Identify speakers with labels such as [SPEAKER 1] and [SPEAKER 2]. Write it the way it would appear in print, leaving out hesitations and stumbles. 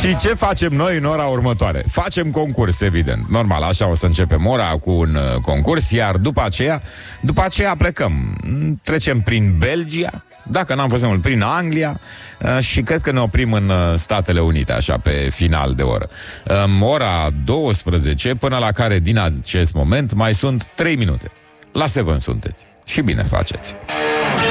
[SPEAKER 1] Și ce facem noi în ora următoare? Facem concurs, evident. Normal, așa o să începem ora cu un concurs, iar după aceea plecăm. Trecem prin Belgia, dacă n-am fost mult, prin Anglia și cred că ne oprim în Statele Unite, așa, pe final de oră. Ora 12, până la care din acest moment mai sunt 3 minute. La 7 sunteți. Și bine faceți.